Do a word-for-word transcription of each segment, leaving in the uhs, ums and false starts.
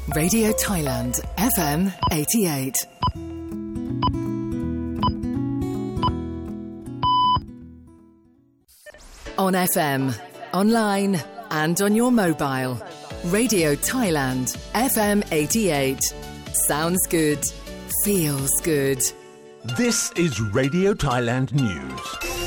Radio Thailand, F M eighty-eight. On F M, online and on your mobile. Radio Thailand, F M eighty-eight. Sounds good. Feels good. This is Radio Thailand News.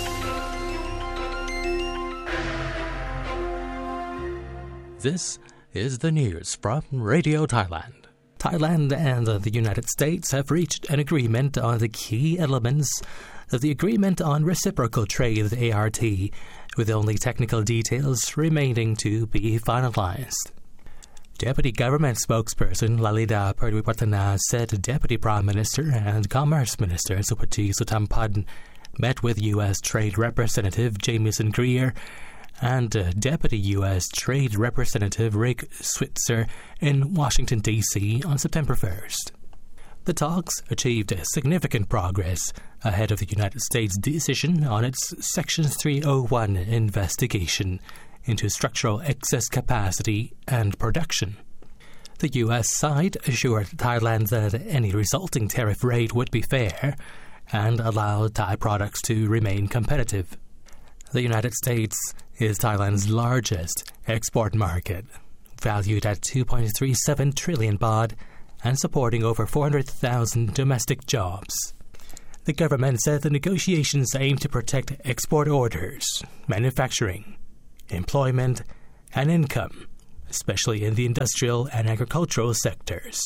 This is the news from Radio Thailand. Thailand and the United States have reached an agreement on the key elements of the Agreement on Reciprocal Trade A R T, with only technical details remaining to be finalized. Deputy Government Spokesperson Lalida Purdiwipatana said Deputy Prime Minister and Commerce Minister Supati Sutampan met with U S Trade Representative Jamieson Greer and uh, Deputy U S Trade Representative Rick Switzer in Washington, D C on September first. The talks achieved significant progress ahead of the United States' decision on its Section three oh one investigation into structural excess capacity and production. The U S side assured Thailand that any resulting tariff rate would be fair and allow Thai products to remain competitive. The United States is Thailand's largest export market, valued at two point three seven trillion baht and supporting over four hundred thousand domestic jobs. The government said the negotiations aim to protect export orders, manufacturing, employment, and income, especially in the industrial and agricultural sectors.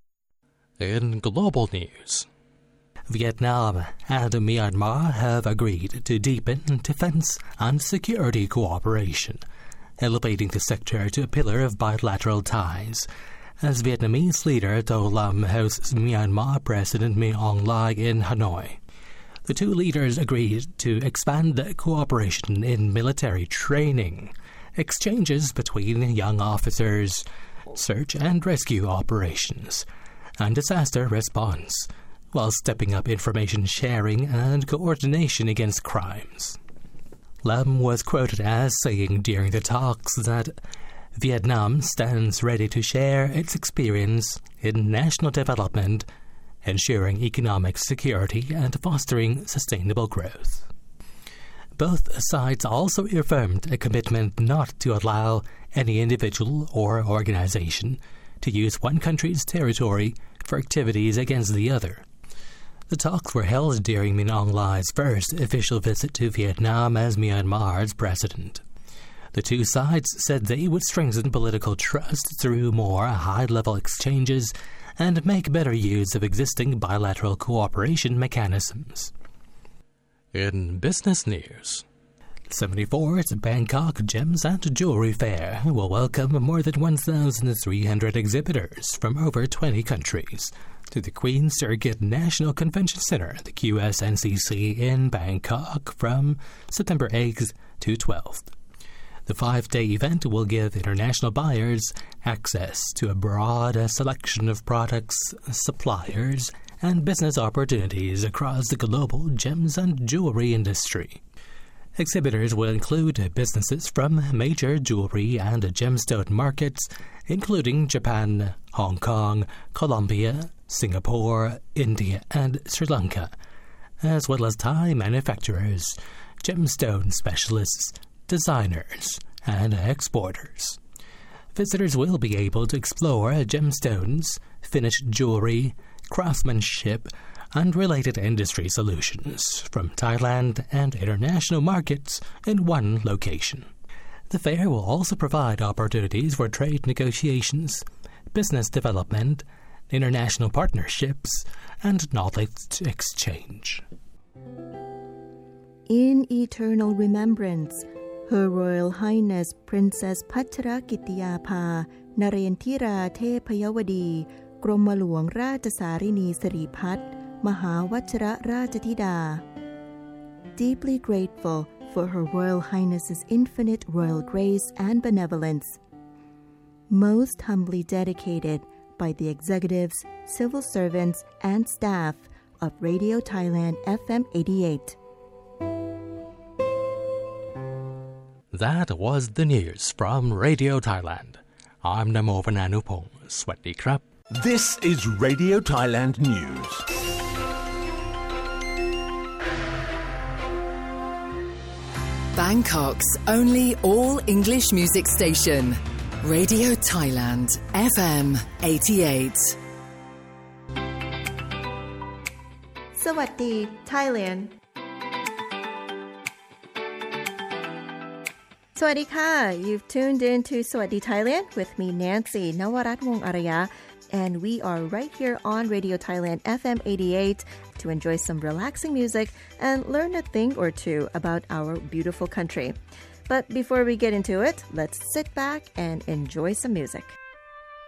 In global news, Vietnam and Myanmar have agreed to deepen defense and security cooperation, elevating the sector to a pillar of bilateral ties, as Vietnamese leader Do Lam hosts Myanmar President Min Aung Hlaing in Hanoi. The two leaders agreed to expand cooperation in military training, exchanges between young officers, search and rescue operations, and disaster response, while stepping up information sharing and coordination against crimes. Lam was quoted as saying during the talks that Vietnam stands ready to share its experience in national development, ensuring economic security and fostering sustainable growth. Both sides also affirmed a commitment not to allow any individual or organization to use one country's territory for activities against the other. The talks were held during Min Aung Hlaing's first official visit to Vietnam as Myanmar's president. The two sides said they would strengthen political trust through more high-level exchanges and make better use of existing bilateral cooperation mechanisms. In business news, seventy-fourth Bangkok Gems and Jewelry Fair will welcome more than one thousand three hundred exhibitors from over twenty countries to the Queen Circuit National Convention Center, the Q S N C C, in Bangkok from September eighth to twelfth. The five-day event will give international buyers access to a broad selection of products, suppliers, and business opportunities across the global gems and jewelry industry. Exhibitors will include businesses from major jewelry and gemstone markets, including Japan, Hong Kong, Colombia, Singapore, India, and Sri Lanka, as well as Thai manufacturers, gemstone specialists, designers, and exporters. Visitors will be able to explore gemstones, finished jewelry, craftsmanship, and related industry solutions from Thailand and international markets in one location. The fair will also provide opportunities for trade negotiations, business development, international partnerships, and knowledge exchange. In eternal remembrance, Her Royal Highness Princess Pachrakitiyapha Narendra Thepayawadi กรมหลวงราชสารินีสิริพัฒน์มหาวชิรราชธิดา Deeply grateful for Her Royal Highness's infinite royal grace and benevolence. Most humbly dedicated by the executives, civil servants, and staff of Radio Thailand F M eighty-eight. That was the news from Radio Thailand. I'm Namo Pananuphong สวัสดีครับ This is Radio Thailand News. Bangkok's only all-English music station, Radio Thailand, เอฟ เอ็ม eighty-eight. สวัสดี Thailand สวัสดีค่ะ You've tuned in to สวัสดี Thailand with me Nancy นวรัตน์วงศ์อารยะ and we are right here on Radio Thailand เอฟ เอ็ม eighty-eight to enjoy some relaxing music and learn a thing or two about our beautiful country. But before we get into it, let's sit back and enjoy some music.